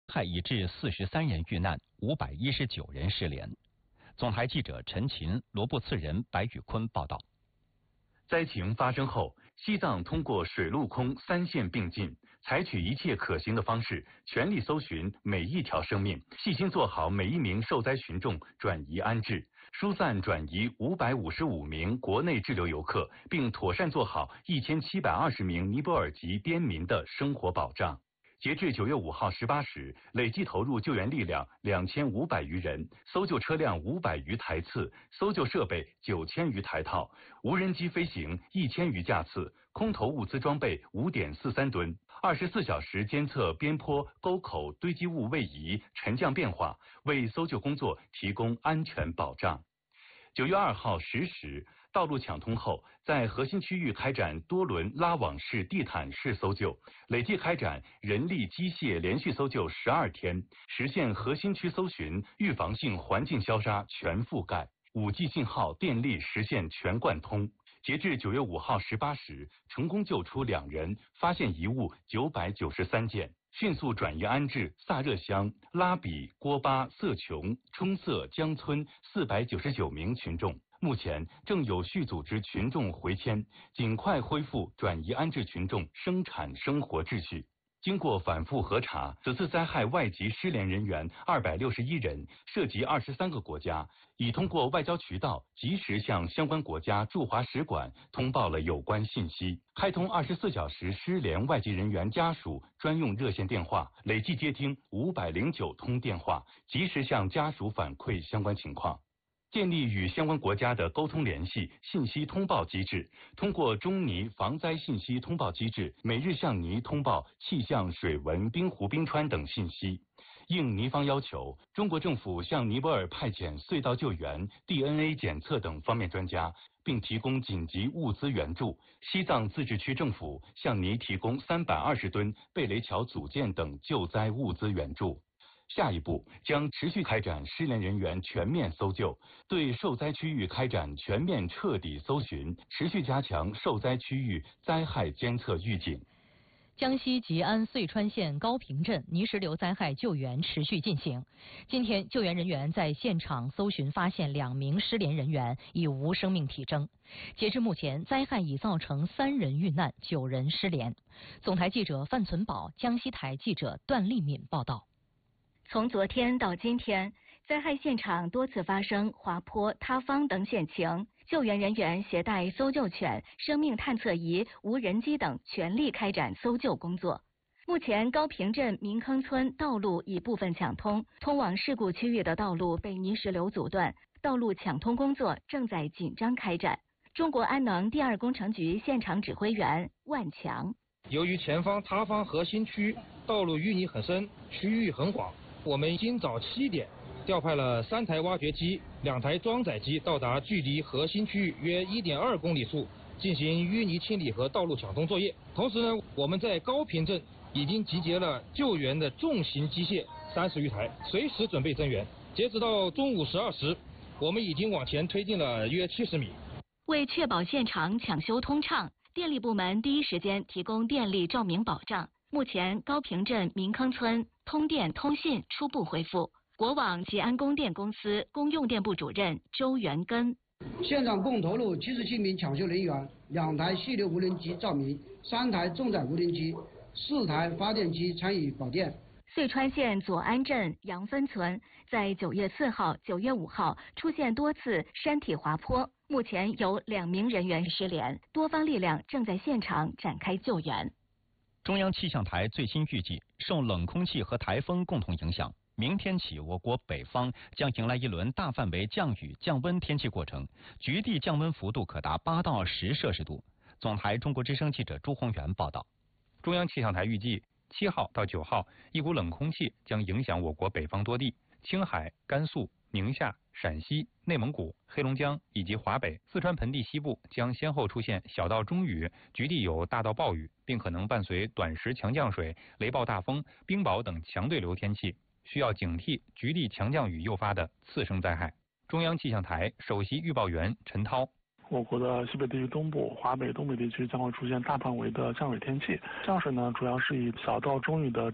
害已致43人遇难，519人失联。总台记者陈琴、罗布次仁、白宇坤报道。 灾情发生后，西藏通过水陆空3线并进，采取一切可行的方式，全力搜寻每一条生命，细心做好每一名受灾群众转移安置，疏散转移555名国内滞留游客，并妥善做好1720名尼泊尔籍滇民的生活保障。截至9月5号18时，累计投入救援力量2500余人，搜救车辆500余台次，搜救设备9000余台套，无人机飞行1000余架次，空投物资装备5.43吨，24小时监测边坡、沟口堆积物位移、沉降变化，为搜救工作提供安全保障。9月2号10时，道路抢通后，在核心区域开展多轮拉网式、地毯式搜救，累计开展人力、机械连续搜救12天，实现核心区搜寻、预防性环境消杀全覆盖，5G 信号、电力实现全贯通。截至9月5号18时，成功救出2人，发现遗物993件。迅速转移安置萨热乡、拉比、郭巴、色琼、冲色、江村499名群众，目前正有序组织群众回迁，尽快恢复转移安置群众生产生活秩序。经过反复核查，此次灾害外籍失联人员261人，涉及23个国家，已通过外交渠道及时向相关国家驻华使馆通报了有关信息，开通24小时失联外籍人员家属专用热线电话，累计接听509通电话，及时向家属反馈相关情况。建立与相关国家的沟通联系、信息通报机制，通过中尼防灾信息通报机制，每日向尼通报气象、水文、冰湖、冰川等信息。应尼方要求，中国政府向尼泊尔派遣隧道救援、DNA 检测等方面专家，并提供紧急物资援助。西藏自治区政府向尼提供320吨贝雷桥组件等救灾物资援助。下一步将持续开展失联人员全面搜救，对受灾区域开展全面彻底搜寻，持续加强受灾区域灾害监测预警。 江西吉安遂川县高坪镇泥石流灾害救援持续进行。今天，救援人员在现场搜寻发现2名失联人员，已无生命体征。截至目前，灾害已造成3人遇难，9人失联。总台记者范存宝、江西台记者段丽敏报道。 从昨天到今天，灾害现场多次发生滑坡、塌方等险情，救援人员携带搜救犬、生命探测仪、无人机等全力开展搜救工作。目前，高坪镇民坑村道路已部分抢通，通往事故区域的道路被泥石流阻断，道路抢通工作正在紧张开展。中国安能第2工程局现场指挥员万强： 由于前方塌方核心区道路淤泥很深，区域很广，我们今早7点调派了3台挖掘机、2台装载机到达距离核心区域约1.2公里处，进行淤泥清理和道路抢通作业。同时呢，我们在高坪镇已经集结了救援的重型机械30余台，随时准备增援。截止到中午12时，我们已经往前推进了约70米。 为确保现场抢修通畅，电力部门第一时间提供电力照明保障。目前，高坪镇民坑村通电通信初步恢复。国网吉安供电公司公用电部主任周元根： 现场共投入77名抢修人员，2台系列无人机照明，3台重载无人机，4台发电机参与保电。 遂川县左安镇杨分村在9月4号、9月5号出现多次山体滑坡，目前有2名人员失联，多方力量正在现场展开救援。 中央气象台最新预计，受冷空气和台风共同影响，明天起我国北方将迎来一轮大范围降雨降温天气过程，局地降温幅度可达8到10摄氏度。总台中国之声记者朱宏元报道。 中央气象台预计7号到9号，一股冷空气将影响我国北方多地，青海、甘肃、宁夏、陕西、内蒙古、黑龙江以及华北、四川盆地西部将先后出现小到中雨，局地有大到暴雨，并可能伴随短时强降水、雷暴大风、冰雹等强对流天气，需要警惕局地强降雨诱发的次生灾害。中央气象台首席预报员陈涛： 我国的西北地区东部、华北、东北地区将会出现大范围的降水天气，降水呢主要是以小到中雨的